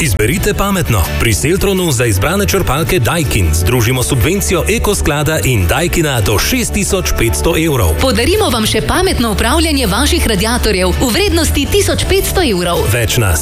Izberite pametno. Pri Seltronu za izbrane črpalke Daikin združimo subvencijo Ekosklada in Daikina do 6500 evrov. Podarimo vam še pametno upravljanje vaših radiatorjev v vrednosti 1500 evrov. Več na